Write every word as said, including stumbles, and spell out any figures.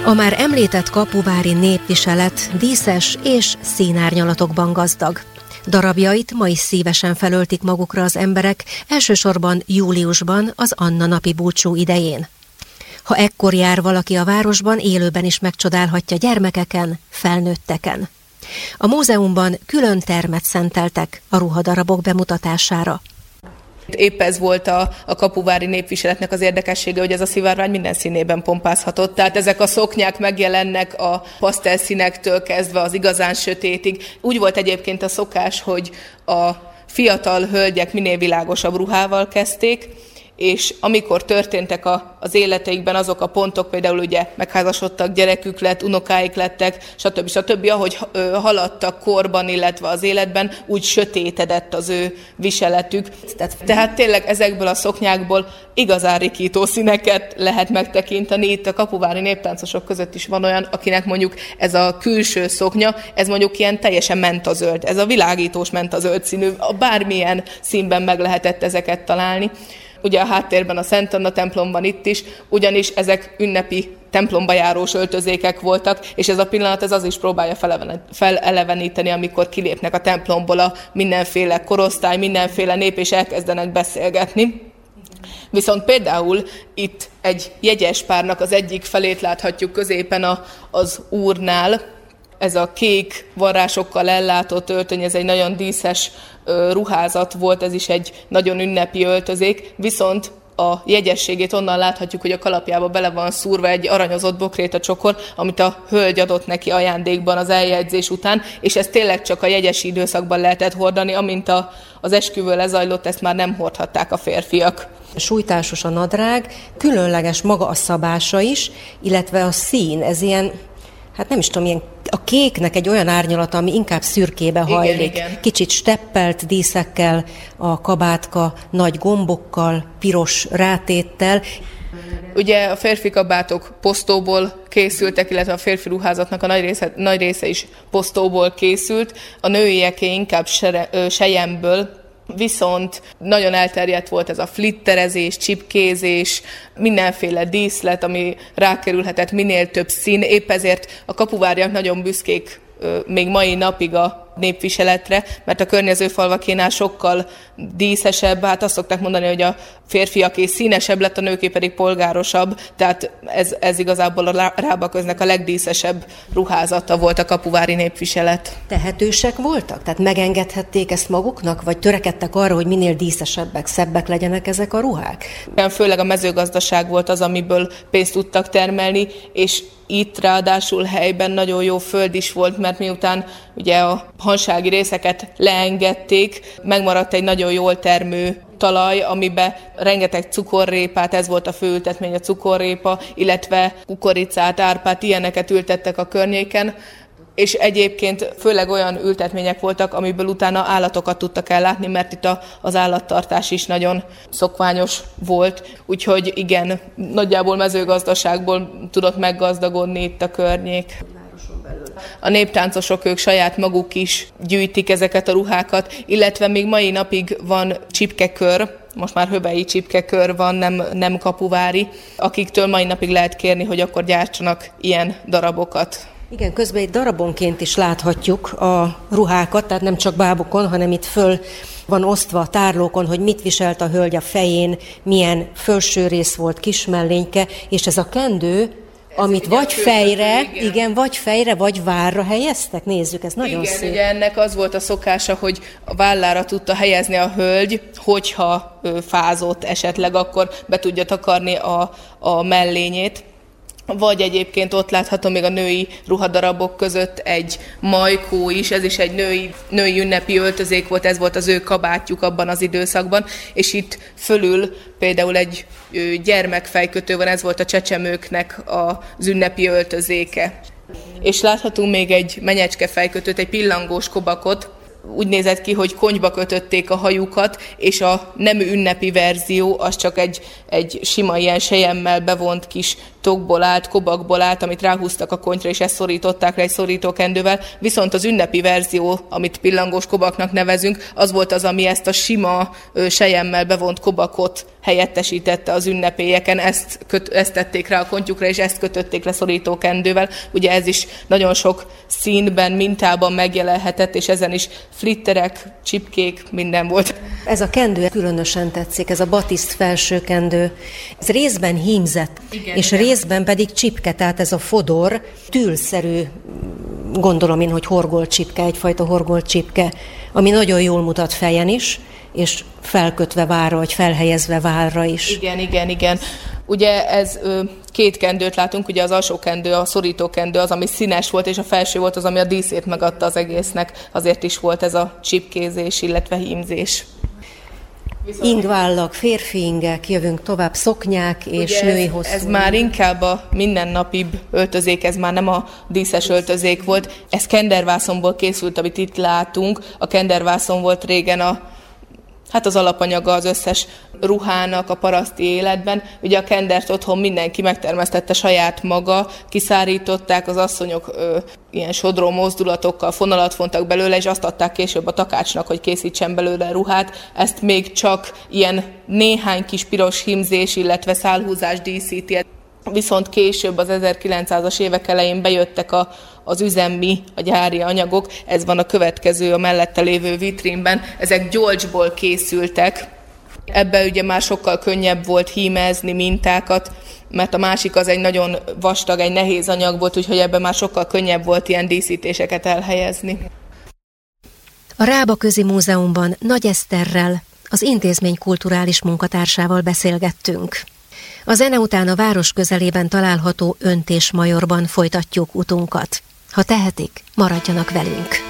A már említett kapuvári népviselet díszes és színárnyalatokban gazdag. Darabjait ma is szívesen felöltik magukra az emberek, elsősorban júliusban, az Anna napi búcsú idején. Ha ekkor jár valaki a városban, élőben is megcsodálhatja gyermekeken, felnőtteken. A múzeumban külön termet szenteltek a ruhadarabok bemutatására. Épp ez volt a, a kapuvári népviseletnek az érdekessége, hogy ez a szivárvány minden színében pompázhatott. Tehát ezek a szoknyák megjelennek a pasztelszínektől kezdve az igazán sötétig. Úgy volt egyébként a szokás, hogy a fiatal hölgyek minél világosabb ruhával kezdték, és amikor történtek a, az életeikben azok a pontok, például ugye megházasodtak, gyerekük lett, unokáik lettek, stb. stb. Ahogy ö, haladtak korban, illetve az életben, úgy sötétedett az ő viseletük. Tehát, tehát tényleg ezekből a szoknyákból igazán rikító színeket lehet megtekinteni. Itt a kapuvári néptáncosok között is van olyan, akinek mondjuk ez a külső szoknya, ez mondjuk ilyen teljesen mentazöld. Ez a világítós mentazöld színű, bármilyen színben meg lehetett ezeket találni. Ugye a háttérben a Szent Anna templom van itt is, ugyanis ezek ünnepi templomba járós öltözékek voltak, és ez a pillanat ez az is próbálja feleleveníteni, amikor kilépnek a templomból a mindenféle korosztály, mindenféle nép, és elkezdenek beszélgetni. Viszont például itt egy jegyes párnak az egyik felét láthatjuk középen a, az úrnál. Ez a kék varrásokkal ellátott öltöny, ez egy nagyon díszes ö, ruházat volt, ez is egy nagyon ünnepi öltözék, viszont a jegyességét onnan láthatjuk, hogy a kalapjába bele van szúrva egy aranyozott bokrétacsokor, amit a hölgy adott neki ajándékban az eljegyzés után, és ezt tényleg csak a jegyesi időszakban lehetett hordani, amint a, az esküvő lezajlott, ezt már nem hordhatták a férfiak. Sújtásos a nadrág, különleges maga a szabása is, illetve a szín, ez ilyen, hát nem is tudom, ilyen a kéknek egy olyan árnyalata, ami inkább szürkébe hajlik. Igen, igen. Kicsit steppelt díszekkel, a kabátka nagy gombokkal, piros rátéttel. Ugye a férfi kabátok posztóból készültek, illetve a férfi ruházatnak a nagy része, nagy része is posztóból készült, a nőieké inkább selyemből. Viszont nagyon elterjedt volt ez a flitterezés, csipkézés, mindenféle díszlet, ami rákerülhetett minél több szín. Épp ezért a kapuváriak nagyon büszkék még mai napig a népviseletre, mert a környező falvakénál sokkal díszesebb, hát azt szokták mondani, hogy a férfiaké színesebb lett, a nőké pedig polgárosabb, tehát ez, ez igazából a Rábaköznek a legdíszesebb ruházata volt a kapuvári népviselet. Tehetősek voltak? Tehát megengedhették ezt maguknak, vagy törekedtek arra, hogy minél díszesebbek, szebbek legyenek ezek a ruhák? Főleg a mezőgazdaság volt az, amiből pénzt tudtak termelni, és itt ráadásul helyben nagyon jó föld is volt, mert miután ugye a hansági részeket leengedték, megmaradt egy nagyon jól termő talaj, amiben rengeteg cukorrépát, ez volt a fő ültetmény, a cukorrépa, illetve kukoricát, árpát, ilyeneket ültettek a környéken, és egyébként főleg olyan ültetmények voltak, amiből utána állatokat tudtak ellátni, mert itt a, az állattartás is nagyon szokványos volt, úgyhogy igen, nagyjából mezőgazdaságból tudott meggazdagodni itt a környék. A néptáncosok ők saját maguk is gyűjtik ezeket a ruhákat, illetve még mai napig van csipkekör, most már höbei csipkekör van, nem, nem kapuvári, akiktől mai napig lehet kérni, hogy akkor gyártsanak ilyen darabokat. Igen, közben egy darabonként is láthatjuk a ruhákat, tehát nem csak bábukon, hanem itt föl van osztva a tárlókon, hogy mit viselt a hölgy a fején, milyen felső rész volt, kismellényke, és ez a kendő, amit ez vagy fejre, igen. igen, vagy fejre, vagy várra helyeztek. Nézzük, ez nagyon igen, szép. Igen, ennek az volt a szokása, hogy a vállára tudta helyezni a hölgy, hogyha fázott esetleg, akkor be tudja takarni a, a mellényét. Vagy egyébként ott látható még a női ruhadarabok között egy majkó is, ez is egy női, női ünnepi öltözék volt, ez volt az ő kabátjuk abban az időszakban, és itt fölül például egy gyermekfejkötő van, ez volt a csecsemőknek az ünnepi öltözéke. És láthatunk még egy menyecske fejkötőt, egy pillangós kobakot, úgy nézett ki, hogy konyba kötötték a hajukat, és a nem ünnepi verzió az csak egy, egy sima ilyen selyemmel bevont kis tokból állt, kobakból állt, amit ráhúztak a konyra, és ezt szorították le egy szorítókendővel. Viszont az ünnepi verzió, amit pillangós kobaknak nevezünk, az volt az, ami ezt a sima selyemmel bevont kobakot helyettesítette az ünnepélyeken. Ezt, köt, ezt tették rá a kontyukra, és ezt kötötték le szorítókendővel. Ugye ez is nagyon sok színben, mintában megjelenhetett, és ezen is flitterek, csipkék, minden volt. Ez a kendő különösen tetszik, ez a batiszt felső kendő. Ez részben hímzett, igen, és igen. részben pedig csipke, tehát ez a fodor, tűlszerű, gondolom én, hogy horgolt csipke, egyfajta horgolt csipke, ami nagyon jól mutat fejen is, és felkötve várra, vagy felhelyezve várra is. Igen, igen, igen. Ugye ez ö, két kendőt látunk, ugye az alsó kendő, a szorító kendő az, ami színes volt, és a felső volt az, ami a díszét megadta az egésznek. Azért is volt ez a csipkézés, illetve hímzés. Ingvállak, férfi ingek, jövünk tovább, szoknyák és ugye női ez, hosszú. Ez már inkább a mindennapibb öltözék, ez már nem a díszes öltözék volt. Ez kendervászonból készült, amit itt látunk. A kendervászon volt régen a Hát az alapanyaga az összes ruhának a paraszti életben. Ugye a kendert otthon mindenki megtermesztette saját maga, kiszárították, az asszonyok ö, ilyen sodró mozdulatokkal fonalat vontak belőle, és azt adták később a takácsnak, hogy készítsen belőle ruhát. Ezt még csak ilyen néhány kis piros hímzés, illetve szálhúzás díszíti. Viszont később az ezerkilencszázas évek elején bejöttek a, az üzemi, a gyári anyagok, ez van a következő a mellette lévő vitrínben, ezek gyolcsból készültek. Ebben ugye már sokkal könnyebb volt hímezni mintákat, mert a másik az egy nagyon vastag, egy nehéz anyag volt, úgyhogy ebben már sokkal könnyebb volt ilyen díszítéseket elhelyezni. A Rábaközi Múzeumban Nagy Eszterrel, az intézmény kulturális munkatársával beszélgettünk. A zene után a város közelében található Öntésmajorban folytatjuk utunkat. Ha tehetik, maradjanak velünk!